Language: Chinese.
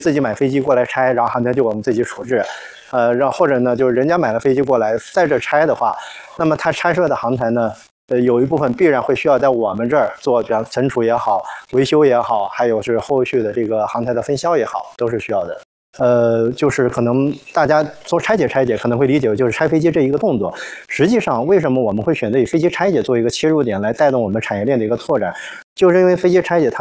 自己买飞机过来拆，然后航天就我们自己处置，或者呢，就是人家买了飞机过来在这拆的话，那么它拆设的航台呢，有一部分必然会需要在我们这儿做，比方存储也好、维修也好，还有是后续的这个航台的分销也好，都是需要的。就是可能大家做拆解可能会理解就是拆飞机这一个动作。实际上，为什么我们会选择以飞机拆解做一个切入点来带动我们产业链的一个拓展，就是因为飞机拆解它